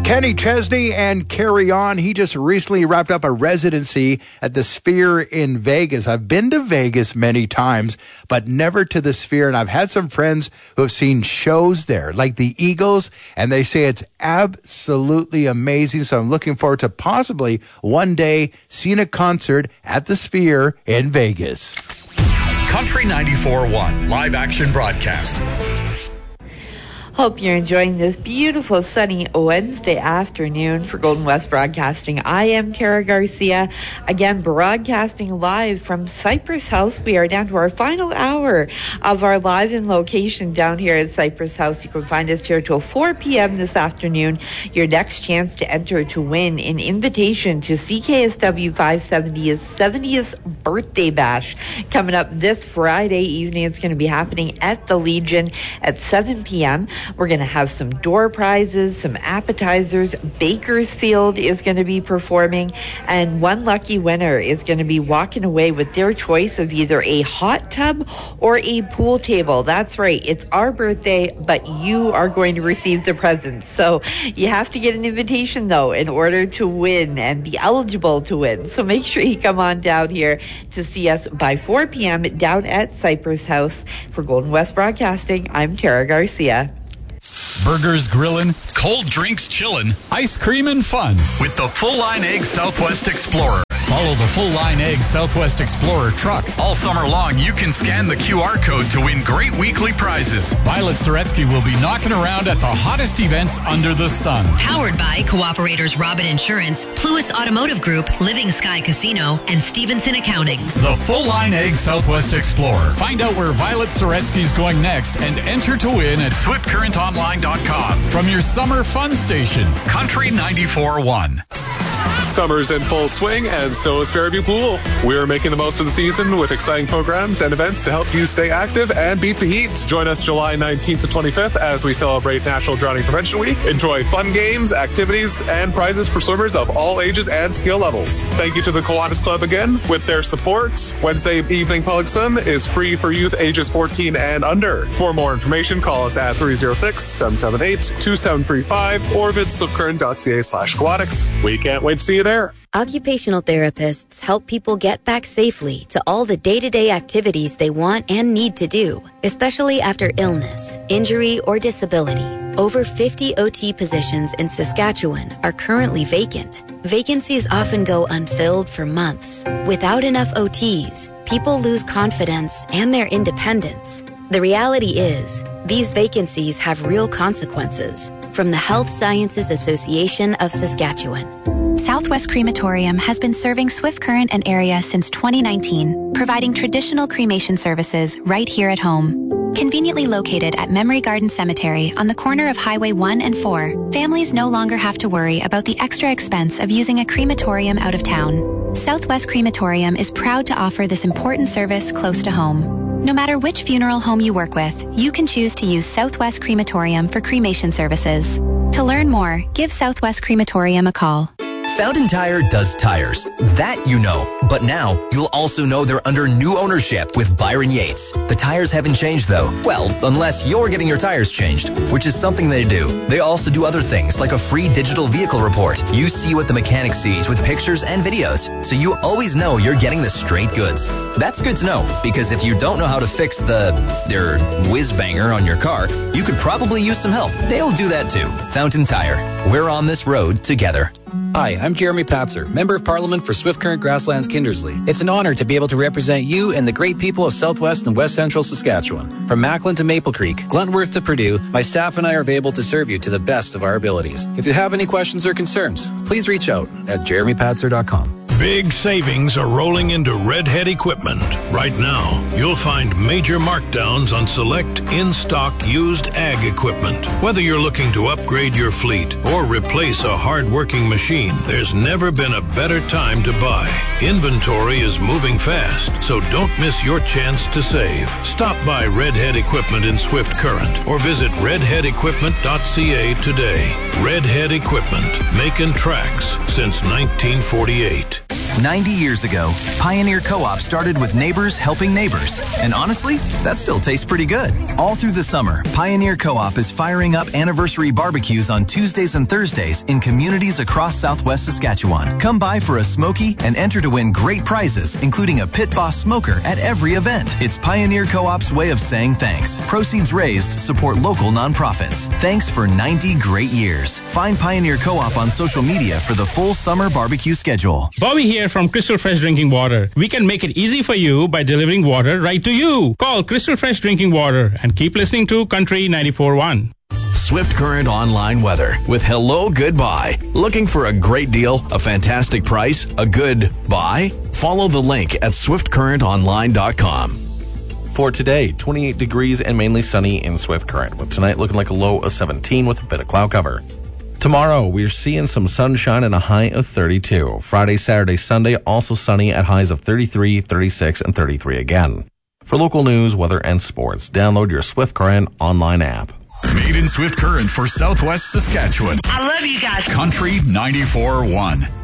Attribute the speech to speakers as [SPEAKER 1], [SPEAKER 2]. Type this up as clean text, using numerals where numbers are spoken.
[SPEAKER 1] Kenny Chesney and Carry On. He just recently wrapped up a residency at the Sphere in Vegas. I've been to Vegas many times, but never to the Sphere. And I've had some friends who have seen shows there, like the Eagles, and they say it's absolutely amazing. So I'm looking forward to possibly one day seeing a concert at the Sphere in Vegas.
[SPEAKER 2] Country 94.1 live action broadcast.
[SPEAKER 3] Hope you're enjoying this beautiful sunny Wednesday afternoon for Golden West Broadcasting. I am Tara Garcia, again broadcasting live from Cypress House. We are down to our final hour of our live in location down here at Cypress House. You can find us here till 4 p.m. this afternoon. Your next chance to enter to win an invitation to CKSW 570's 70th birthday bash coming up this Friday evening. It's going to be happening at the Legion at 7 p.m. We're going to have some door prizes, some appetizers. Bakersfield is going to be performing, and one lucky winner is going to be walking away with their choice of either a hot tub or a pool table. That's right. It's our birthday, but you are going to receive the presents. So you have to get an invitation, though, in order to win and be eligible to win. So make sure you come on down here to see us by 4 p.m. down at Cypress House. For Golden West Broadcasting, I'm Tara Garcia.
[SPEAKER 2] Burgers grillin', cold drinks chillin', ice cream and fun with the Full Line Egg Southwest Explorer. Follow the Full Line Egg Southwest Explorer truck. All summer long, you can scan the QR code to win great weekly prizes. Violet Soretsky will be knocking around at the hottest events under the sun.
[SPEAKER 4] Powered by Cooperators Robin Insurance, Pluis Automotive Group, Living Sky Casino, and Stevenson Accounting.
[SPEAKER 2] The Full Line Egg Southwest Explorer. Find out where Violet Soretsky's going next and enter to win at SwiftCurrentOnline.com. From your summer fun station, Country 94.1.
[SPEAKER 5] Summer's in full swing, and so is Fairview Pool. We're making the most of the season with exciting programs and events to help you stay active and beat the heat. Join us July 19th to 25th as we celebrate National Drowning Prevention Week. Enjoy fun games, activities, and prizes for swimmers of all ages and skill levels. Thank you to the Kiwanis Club again with their support. Wednesday evening public swim is free for youth ages 14 and under. For more information, call us at 306-778-2735 or visit swiftcurrent.ca/aquatics. We can't wait to see you there.
[SPEAKER 6] Occupational therapists help people get back safely to all the day-to-day activities they want and need to do, especially after illness, injury, or disability. Over 50 OT positions in Saskatchewan are currently vacant. Vacancies often go unfilled for months. Without enough OTs, people lose confidence and their independence. The reality is, these vacancies have real consequences. From the Health Sciences Association of Saskatchewan.
[SPEAKER 7] Southwest Crematorium has been serving Swift Current and area since 2019, providing traditional cremation services right here at home. Conveniently located at Memory Garden Cemetery on the corner of Highway 1 and 4, families no longer have to worry about the extra expense of using a crematorium out of town. Southwest Crematorium is proud to offer this important service close to home. No matter which funeral home you work with, you can choose to use Southwest Crematorium for cremation services. To learn more, give Southwest Crematorium a call.
[SPEAKER 8] Fountain Tire does tires. That you know. But now, you'll also know they're under new ownership with Byron Yates. The tires haven't changed, though. Well, unless you're getting your tires changed, which is something they do. They also do other things, like a free digital vehicle report. You see what the mechanic sees with pictures and videos, so you always know you're getting the straight goods. That's good to know, because if you don't know how to fix the whiz-banger on your car, you could probably use some help. They'll do that too. Fountain Tire. We're on this road together.
[SPEAKER 9] Hi, I'm Jeremy Patzer, Member of Parliament for Swift Current Grasslands Kindersley. It's an honor to be able to represent you and the great people of Southwest and West Central Saskatchewan. From Macklin to Maple Creek, Gluntworth to Purdue, my staff and I are able to serve you to the best of our abilities. If you have any questions or concerns, please reach out at jeremypatzer.com.
[SPEAKER 10] Big savings are rolling into Redhead Equipment. Right now, you'll find major markdowns on select in-stock used ag equipment. Whether you're looking to upgrade your fleet or replace a hard-working machine, there's never been a better time to buy. Inventory is moving fast, so don't miss your chance to save. Stop by Redhead Equipment in Swift Current or visit redheadequipment.ca today. Redhead Equipment, making tracks since 1948.
[SPEAKER 11] 90 years ago, Pioneer Co-op started with neighbors helping neighbors. And honestly, that still tastes pretty good. All through the summer, Pioneer Co-op is firing up anniversary barbecues on Tuesdays and Thursdays in communities across Southwest Saskatchewan. Come by for a smoky and enter to win great prizes, including a Pit Boss smoker at every event. It's Pioneer Co-op's way of saying thanks. Proceeds raised support local nonprofits. Thanks for 90 great years. Find Pioneer Co-op on social media for the full summer barbecue schedule.
[SPEAKER 12] Bobby here from Crystal Fresh Drinking Water. We can make it easy for you by delivering water right to you. Call Crystal Fresh Drinking Water and keep listening to Country 94.1.
[SPEAKER 13] Swift Current online weather with Hello Goodbye. Looking for a great deal, a fantastic price, a good buy? Follow the link at swiftcurrentonline.com.
[SPEAKER 14] For today, 28 degrees and mainly sunny in Swift Current, with tonight looking like a low of 17 with a bit of cloud cover. Tomorrow, we're seeing some sunshine and a high of 32. Friday, Saturday, Sunday, also sunny at highs of 33, 36, and 33 again. For local news, weather, and sports, download your Swift Current online app.
[SPEAKER 2] Made in Swift Current for Southwest Saskatchewan.
[SPEAKER 15] I love you guys.
[SPEAKER 2] Country 94.1.